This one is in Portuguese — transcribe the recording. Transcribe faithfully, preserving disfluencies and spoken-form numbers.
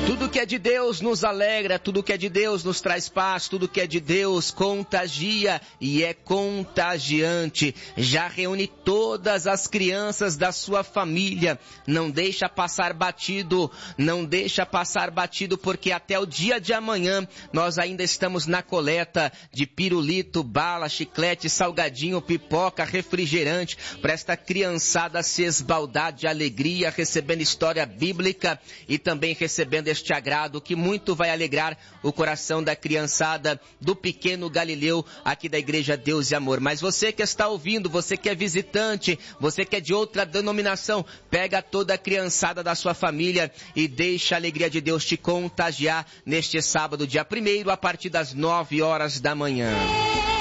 Tudo que é de Deus nos alegra, tudo que é de Deus nos traz paz, tudo que é de Deus contagia e é contagiante. Já reúne todas as crianças da sua família, não deixa passar batido, não deixa passar batido, porque até o dia de amanhã nós ainda estamos na coleta de pirulito, bala, chiclete, salgadinho, pipoca, refrigerante, para esta criançada se esbaldar de alegria, recebendo história bíblica e também recebendo este agrado que muito vai alegrar o coração da criançada do pequeno Galileu aqui da Igreja Deus e Amor. Mas você que está ouvindo, você que é visitante, você que é de outra denominação, pega toda a criançada da sua família e deixa a alegria de Deus te contagiar neste sábado, dia primeiro, a partir das nove horas da manhã.